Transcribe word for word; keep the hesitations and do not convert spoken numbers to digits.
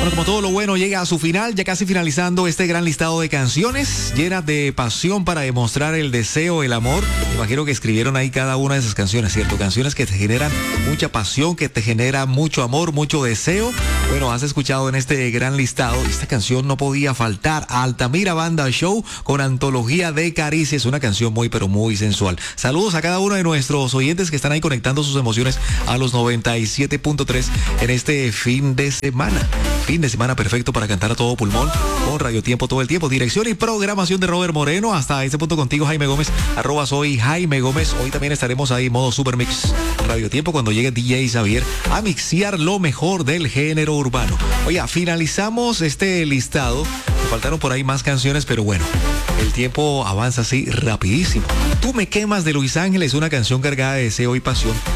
Bueno, como todo lo bueno llega a su final, ya casi finalizando este gran listado de canciones llenas de pasión para demostrar el deseo, el amor. Me imagino que escribieron ahí cada una de esas canciones, ¿cierto? Canciones que te generan mucha pasión, que te generan mucho amor, mucho deseo. Bueno, has escuchado en este gran listado, esta canción no podía faltar, Altamira Banda Show con Antología de Caricias, una canción muy pero muy sensual. Saludos a cada uno de nuestros oyentes que están ahí conectando sus emociones a los noventa y siete punto tres en este fin de semana. Fin de semana perfecto para cantar a todo pulmón con Radio Tiempo todo el tiempo. Dirección y programación de Robert Moreno. Hasta este punto contigo, Jaime Gómez. Arroba soy Jaime Gómez. Hoy también estaremos ahí modo Super Mix Radio Tiempo cuando llegue D J Xavier a mixear lo mejor del género urbano. Oiga, finalizamos este listado. Me faltaron por ahí más canciones, pero bueno, el tiempo avanza así rapidísimo. Tú me quemas de Luis Ángeles, una canción cargada de deseo y pasión